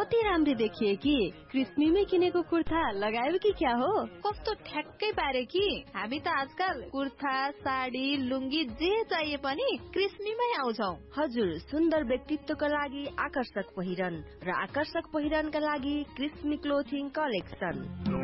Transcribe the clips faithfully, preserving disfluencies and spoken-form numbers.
कति राम्री देखिए कि क्रिस्मीमै किनेको कुर्ता लगायो कि क्या हो? कस्तो ठ्याक्कै पारे कि हामी त आजकल कुर्ता साडी लुङ्गी जे चाहिए पनि क्रिस्मीमै आउँछौ। हजुर, सुन्दर व्यक्तित्वका लागि आकर्षक पहिरन र आकर्षक पहिरनका लागि क्रिस्मी क्लोथिङ कलेक्सन।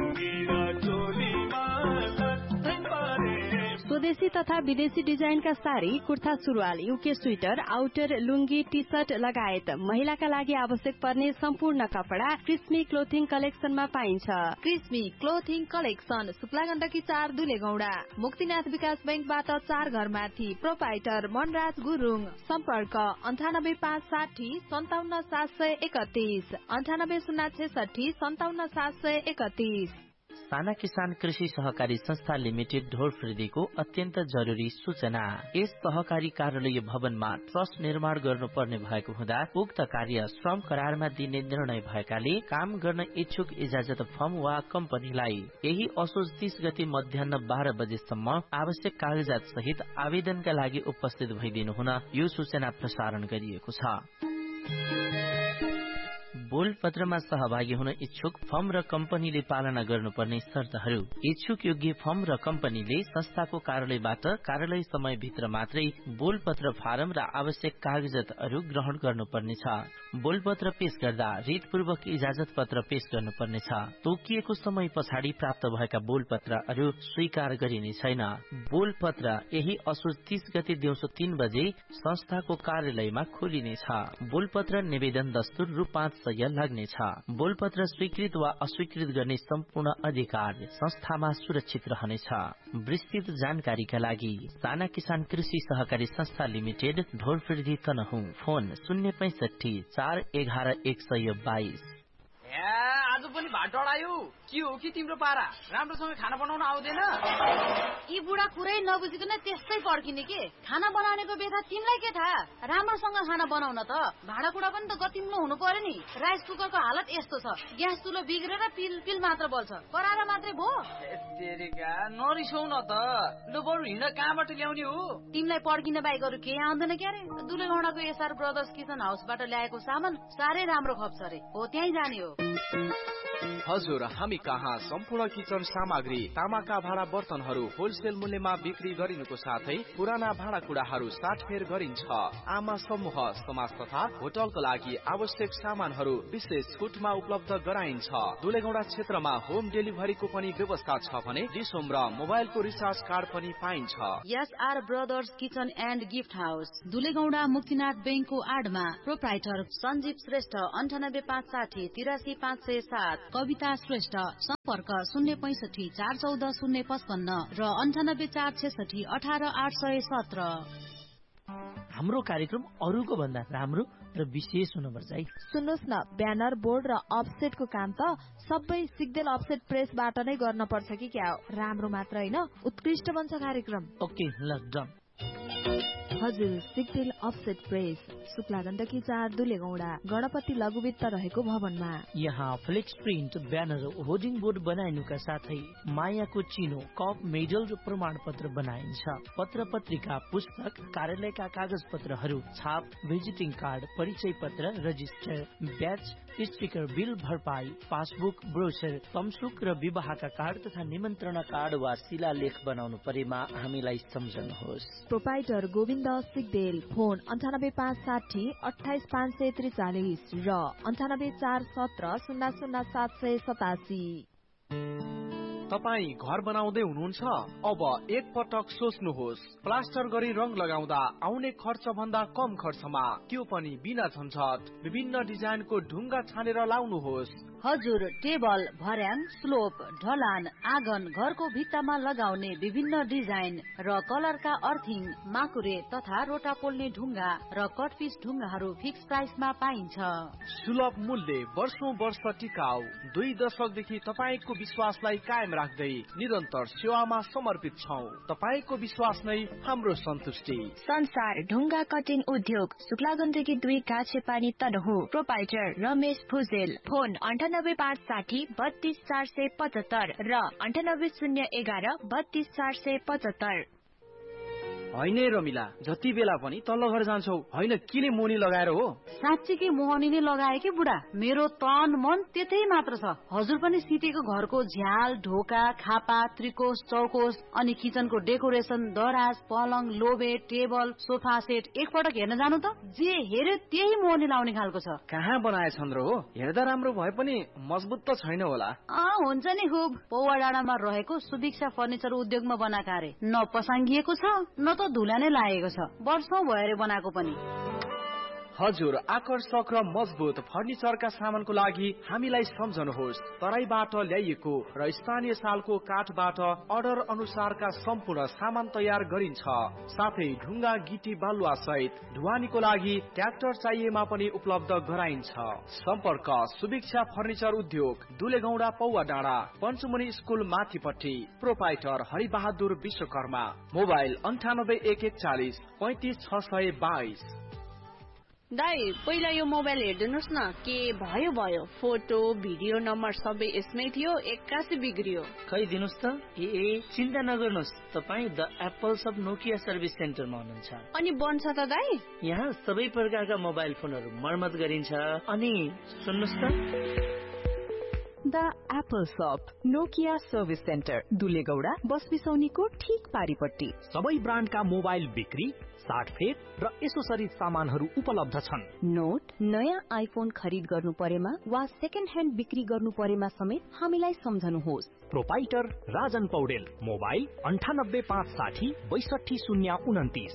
स्वदेशी तथा विदेशी डिजाइनका साडी, कुर्ता सुरुवाल, युके स्वेटर, आउटर, लुङ्गी, टी सर्ट लगायत महिलाका लागि आवश्यक पर्ने सम्पूर्ण कपडा क्रिस्मी क्लोथिङ कलेक्सनमा पाइन्छ। क्रिस्मी क्लोथिङ कलेक्सन शुक्ला गण्डकी चार दुलेगौडा, मुक्तिनाथ विकास बैंकबाट चार घर माथि। प्रोपाइटर मनराज गुरुङ। सम्पर्क अन्ठानब्बे पाँच साठी सन्ताउन्न सात सय एकतीस अन्ठानब्बे शून्य छेसठी सन्ताउन्न सात सय एकतीस। साना किसान कृषि सहकारी संस्था लिमिटेड ढोरफ्रिदीको अत्यन्त जरुरी सूचना। यस सहकारी कार्यालय भवनमा ट्रस्ट निर्माण गर्नुपर्ने भएको हुँदा उक्त कार्य श्रम करारमा दिने निर्णय भएकाले काम गर्न इच्छुक इजाजत फर्म वा कम्पनीलाई यही असोज तीस गते मध्याह बाह्र बजेसम्म आवश्यक कागजात सहित आवेदनका लागि उपस्थित भइदिनु हुन यो सूचना प्रसारण गरिएको छ। बोलपत्रमा सहभागी हुन इच्छुक फर्म र कम्पनीले पालना गर्नुपर्ने शर्तहरू। इच्छुक योग्य फर्म र कम्पनीले संस्थाको कार्यालयबाट कार्यालय समय भित्र मात्रै बोलपत्र फारम र आवश्यक कागजातहरू ग्रहण गर्नुपर्नेछ। बोलपत्र पेश गर्दा रीतपूर्वक इजाजत पत्र पेश गर्नुपर्नेछ। तोकिएको समय पछाडि प्राप्त भएका बोलपत्रहरू स्वीकार गरिने छैन। बोलपत्र यही असोज तीस गते दिउँसो तीन बजे संस्थाको कार्यालयमा खोलिनेछ। बोलपत्र निवेदन दस्तुर रु पाँच सय लाग्नेछ। बोलपत्र स्वीकृत वा अस्वीकृत गर्ने सम्पूर्ण अधिकार संस्थामा सुरक्षित रहनेछ। विस्तृत जानकारीका लागि साना किसान कृषि सहकारी संस्था लिमिटेड ढोरफ्रिदी तनहुँ। फोन शून्य पैंसठी चार एघार एक सय बाइस। आज पनि भात डढायो के हो कि तिम्रो पारा? राम्रोसँग खाना बनाउन आउँदैन? यी बुढा कुरै नबुझिकन त्यस्तै पर्किने के? खाना बनाउनेको बेथा तिमीलाई के थाहा? राम्रोसँग खाना बनाउन त भाँडाकुँडा पनि त गतिम्लो हुनु पर्यो नि। राइस कुकरको हालत यस्तो छ, ग्यास चुलो बिग्रेर पिल पिल मात्र बल्छ, कराएर मात्रै भो। तेरेका नरिसौ न त, लु बरु हिँड कहाँबाट ल्याउने हो? तिमीलाई पर्किन बाहेक अरू केही आउँदैन क्यारे? दुलेगौडाको एसआर ब्रदर्स किचन हाउसबाट ल्याएको सामान साह्रै राम्रो खप्छ रे, हो त्यहीँ जाने हो। हजुर, हामी कहाँ सम्पूर्ण किचन सामग्री, तामाका भाँडा बर्तनहरू होलसेल मूल्यमा बिक्री गरिनुको साथै पुराना भाँडाकुँडाहरू साटफेर गरिन्छ। आमा समूह, समाज तथा होटलको लागि आवश्यक सामानहरू विशेष छुटमा उपलब्ध गराइन्छ। दुलेगौडा क्षेत्रमा होम डेलिभरीको पनि व्यवस्था छ भने डिसोम र मोबाइलको रिचार्ज कार्ड पनि पाइन्छ। SR brothers kitchen and gift house, दुलेगौडा Muktinath बैंकको आडमा। प्रोप्राइटर सञ्जीव श्रेष्ठ। अन्ठानब्बे पाँच साठी तिरासी पाँच सय सात। कविता श्रेष्ठ। सम्पर्क शून्य पैंसठी चार चौध शून्य पचपन्न र अन्ठानब्बे चार छेसठी अठार आठ सय सत्र। हाम्रो कार्यक्रम अरूको भन्दा राम्रो र विशेष हुनुपर्छ है। सुन्नुहोस् न, ब्यानर बोर्ड र अफसेटको काम त सबै सिग्देल अफसेट प्रेसबाट नै गर्न पर्छ कि क्या हो? राम्रो मात्र होइन, उत्कृष्ट बन्छ कार्यक्रम। ओके ल डन। हजुर, सिग्देल अफसेट प्रेस, शुक्ला गण्डकी चार दुलेगौडा, गणपति लघुवित्त रहेको भवनमा। यहाँ flex print, banner, hoarding board बनाइनुका साथै मायाको चिनो, कप, मेडल र प्रमाण पत्र बनाइन्छ। पत्र पत्रिका, पुस्तक, कार्यालयका कागज पत्रहरू, छाप, भिजिटिङ कार्ड, परिचय पत्र, रजिस्टर, ब्याच, स्टिकर, बिल भरपाई, पासबुक, ब्रोचर, तमसुक र विवाहका कार्ड तथा निमन्त्रण कार्ड वा शिलालेख बनाउनु परेमा हामीलाई सम्झनुहोस्। प्रोपाइटर गोविन्द सिग्देल। फोन अन्ठानब्बे पाँच साठी अठाइस पाँच सय त्रिचालिस र अन्ठानब्बे चार सत्र शून्य शून्य सात सय सतासी। तपाई घर बनाउँदै हुनुहुन्छ? अब एक पटक सोच्नुहोस्, प्लास्टर गरी रङ लगाउँदा आउने खर्च भन्दा कम खर्चमा, त्यो पनि बिना झन्झट, विभिन्न डिजाइनको ढुङ्गा छानेर लाउनुहोस्। हजुर, टेबल, भर्याङ, स्लोप, ढलान, आँगन, घरको भित्तामा लगाउने विभिन्न डिजाइन र कलरका अर्थिङ, माकुरे तथा रोटा पोल्ने ढुङ्गा र कटपिस ढुङ्गाहरू फिक्स प्राइसमा पाइन्छ। सुलभ मूल्य, वर्षौं वर्ष टिकाउ, दुई दशकदेखि तपाईको विश्वासलाई कायम राख्दै निरन्तर सेवामा समर्पित छौं। तपाईको विश्वास नै हाम्रो सन्तुष्टि। संसार ढुङ्गा कटिङ उद्योग, शुक्ला गण्डकी दुई काछे पानी तनहु। प्रोपाइटर रमेश भुजेल। फोन अन्ठानब्बे पाँच साठी बत्तीस चार सय पचहत्तर र अन्ठानब्बे शून्य एघार बत्तीस चार सय पचहत्तर। होइन रमिला, जति बेला पनि तल्लो घर जान्छौ, होइन किन मोनी लगाएर हो? साँच्चीकै मोहनी नै लगाए कि बुढा, मेरो तन मन त्यतै मात्र छ। हजुर पनि सिटेको घरको झ्याल, ढोका, खापा, त्रिकोश, चौकोश अनि किचनको डेकोरेसन, दराज, पलङ, लोबे, टेबल, सोफा सेट एकपटक हेर्न जानु त। जे हेर्यो त्यही मोहनी लाउने खालको छ। कहाँ बनाएछन् र हो? हेर्दा राम्रो भए पनि मजबुत त छैन होला। अँ हुन्छ नि खुब। पौवा डाँडामा रहेको सुभिक्षा फर्निचर उद्योगमा बनाएको अरे। न पसाङ्गिएको छ न त धुला नै लागेको छ। वर्षौं भएर बनाएको पनि। हजुर, आकर्षक र मजबुत फर्निचरका सामानको लागि हामीलाई सम्झनुहोस्। तराईबाट ल्याइएको र स्थानीय सालको काठबाट अर्डर अनुसारका सम्पूर्ण सामान तयार गरिन्छ। साथै ढुङ्गा, गिटी, बालुवा सहित ढुवानीको लागि ट्र्याक्टर चाहिएमा पनि उपलब्ध गराइन्छ। सम्पर्क सुभिक्षा फर्निचर उद्योग, दुलेगौडा, पौवा डाँडा, पञ्चमुनि स्कुल माथिपट्टि। प्रोपाइटर हरिबहादुर विश्वकर्मा। मोबाइल अन्ठानब्बे एक एकचालिस पैंतिस छ सय बाइस। दाई, पहिला यो मोबाइल हेरिदिनुहोस् न, के भयो भयो। फोटो भिडियो नम्बर सबै यसमै थियो, एक्कासी बिग्रियो। खै दिनुहोस् त। ए चिन्ता नगर्नुहोस्, तपाईँ the apples of Nokia service सेन्टरमा हुनुहुन्छ। अनि बन्छ त दाई? यहाँ सबै प्रकारका मोबाइल फोनहरू मर्मत गरिन्छ। अनि सुन्नुहोस् त, द एप्पल शप नोकिया सर्भिस सेन्टर, दुलेगौडा, बस बिसौनीको ठीक पारिपट्टि। सबै ब्रान्डका मोबाइल बिक्री, साटफेर र एसोसरिज सामानहरू उपलब्ध छन्। नोट, नयाँ आइफोन खरिद गर्नु परेमा वा सेकेन्ड ह्यान्ड बिक्री गर्नु परेमा समेत हामीलाई सम्झनुहोस्। प्रोपाइटर राजन पौडेल। मोबाइल अन्ठानब्बे पाँच साठी बैसठी शून्य उन्तिस।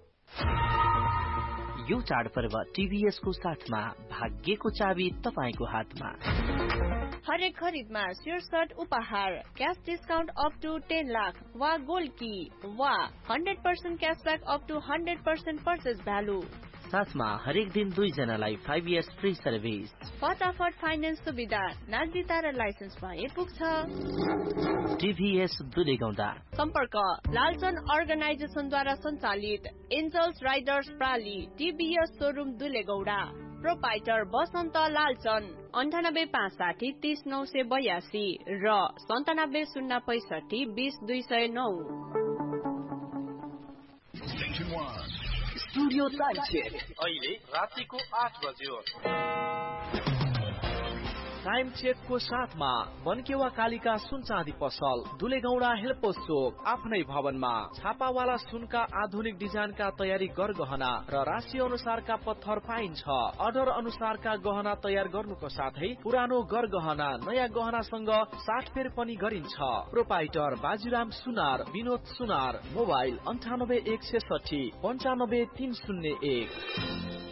यो चाडपर्व टिभीएस को साथमा, भाग्यको चाबी तपाईको हातमा। हरेक खरिदमा स्योर सर्ट उपहार, cash discount up two ten lakh वा गोल्ड की वा hundred percent cashback up two hundred percent purchase value. साथमा हरेक दिन दुईजनालाई फाइभ इयर्स फ्री सर्भिस। फटाफट फाइनेन्स सुविधा, नागरिकता र लाइसेन्स भए पुग्छ। टिभीएस दुलेगौडा। सम्पर्क लालचन अर्गनाइजेसनद्वारा सञ्चालित angels Riders प्राली, TVS showroom दुलेगौडा। Proprietor बसन्त लालचन। अन्ठानब्बे पाँच साठी तीस नौ सय बयासी र सन्तानब्बे शून्य पैसठी बीस दुई सय नौ। स्टुडियो टाइम चेक अहिले रातिको आठ बज्यो। टाइम चेकको साथमा बनकेवा कालिका सुन चाँदी पसल, दुलेगौडा हेल्पोस चोक, आफ्नै भवनमा। छापावाला सुनका आधुनिक डिजाइनका तयारी गरगहना र राशि अनुसारका पत्थर पाइन्छ। अर्डर अनुसारका गहना तयार गर्नुको साथै पुरानो गरगहना नयाँ गहनासँग साटफेर पनि गरिन्छ। प्रोपाइटर बाजीराम सुनार, विनोद सुनार। मोबाइल अन्ठानब्बे एक सय साठी पञ्चानब्बे तीन शून्य एक।